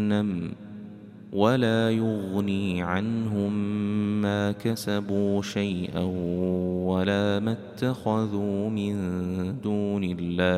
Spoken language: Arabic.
جهنم ولا يغني عنهم ما كسبوا شيئا ولا ما اتخذوا من دون الله